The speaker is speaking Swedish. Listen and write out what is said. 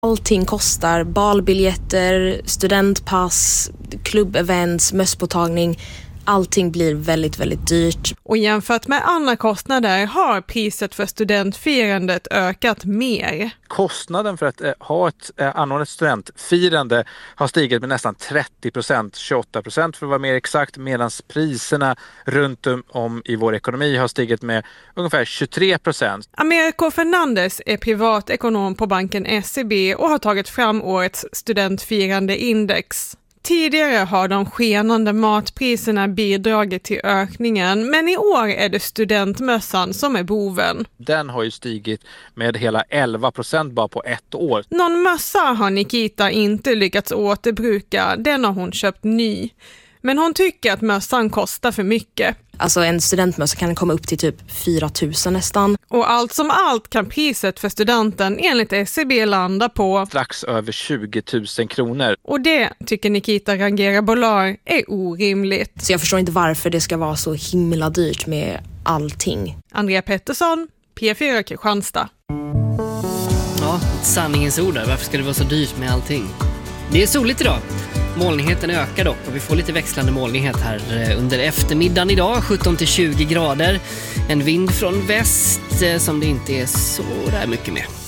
Allting kostar, balbiljetter, studentpass, klubbevents, mösspåtagning. Allting blir väldigt, väldigt dyrt. Och jämfört med andra kostnader har priset för studentfirandet ökat mer. Kostnaden för att anordna ett studentfirande har stigit med nästan 30%, 28% för att vara mer exakt, medan priserna runt om i vår ekonomi har stigit med ungefär 23%. Americo Fernandes är privatekonom på banken SEB och har tagit fram årets studentfirande index. Tidigare har de skenande matpriserna bidragit till ökningen, men i år är det studentmössan som är boven. Den har ju stigit med hela 11% bara på ett år. Någon mössa har Nikita inte lyckats återbruka, den har hon köpt ny. Men hon tycker att mössan kostar för mycket. Alltså en studentmössa kan komma upp till typ 4 000 nästan. Och allt som allt kan priset för studenten enligt SEB landa på strax över 20 000 kronor. Och det tycker Nikita Rangera Bolar är orimligt. Så jag förstår inte varför det ska vara så himla dyrt med allting. Andrea Pettersson, P4 Kristianstad. Ja, sanningens ord där. Varför ska det vara så dyrt med allting? Det är soligt idag. Molnigheten ökar dock och vi får lite växlande molnighet här under eftermiddagen idag, 17-20 grader. En vind från väst som det inte är så där mycket med.